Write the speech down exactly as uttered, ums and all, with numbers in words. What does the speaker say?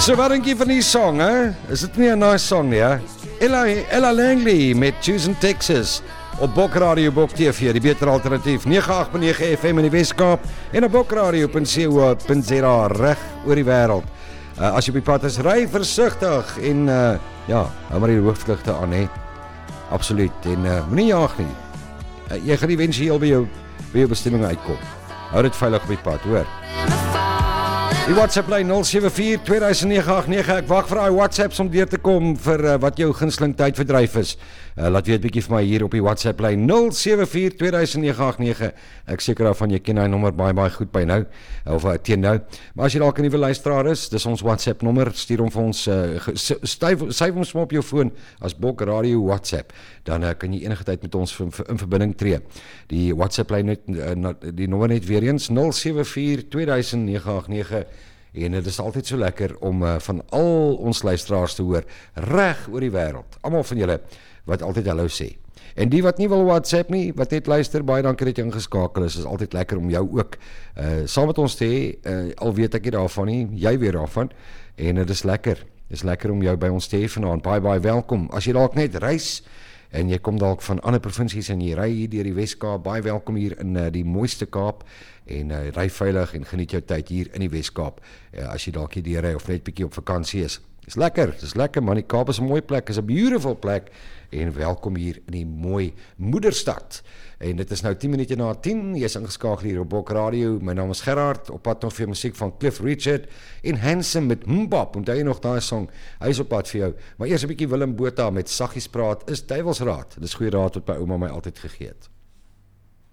So wat dink jy van die song, hè? Is dit nie 'n nice song nie, hè? Ella, Ella Langley met Choosing Texas op Bok Radio, Bok T V, die beter alternatief, nege agt nege F M in die Weskaap en op bokradio punt co punt za reg oor die wêreld. Uh, as jy op die pad is, ry versigtig en uh, ja, hou maar die hoofligte aan, hè? Absoluut, en uh, moenie jaag nie. Uh, jy gaan eventueel by jou, by jou bestemming uitkom. Hou dit veilig op die pad, hoor. Die WhatsApp lyn nul sewe vier twee nege agt nege. Ek wag vir daai WhatsApps om deur te kom vir uh, wat jou gunsteling tydverdryf is. Uh, laat weet bietjie vir my hier op die WhatsApp lyn nul sewe vier twee nege agt nege. Ek seker daarvan jy ken daai nommer baie baie goed by nou of uh, teen nou. Maar as jy dalk 'n nuwe luisteraar is, dis ons WhatsApp nommer. Stuur hom vir ons uh, styf syf hom op jou foon as Bok Radio WhatsApp. Dan uh, kan jy enige tyd met ons in, in verbinding tree. Die WhatsApp lyn net uh, die nommer net weer eens nul sewe vier twee nege agt nege. En dit is altyd so lekker om uh, van al ons luisteraars te hoor, reg oor die wêreld. Almal van julle wat altyd hallo sê. En die wat nie wil WhatsApp nie, wat net luister, baie dankie dat jy ingeskakel is. Is altyd lekker om jou ook uh, saam met ons te hê. Uh, al weet ek nie daarvan nie, jy weet daarvan. En dit is lekker. Dit is lekker om jou by ons te hê vanaand. Baie baie welkom. As jy dalk net reis en jy kom dalk van ander provinsies en jy ry hier deur die Weskaap, baie welkom hier in uh, die mooiste Kaap. En uh, ry veilig en geniet jou tyd hier in die Weskaap. Uh, as jy dalk hier deur ry of net bietjie op vakansie is. Dis lekker, dis lekker man. Die Kaap is 'n mooi plek, is 'n beautiful plek. En welkom hier in die mooi moederstad. En dit is nou tien minute na tien. Jy is ingeskakel hier op Bok Radio. My naam is Gerard. Op pad nog vir musiek van Cliff Richard en Handsome met Mbop. Onthou jy nog daai song? Hy is op pad vir jou. Maar eers 'n bietjie Willem Botha met Saggies praat is duiwelsraad. Dis goeie raad wat my ouma my altyd gegee het.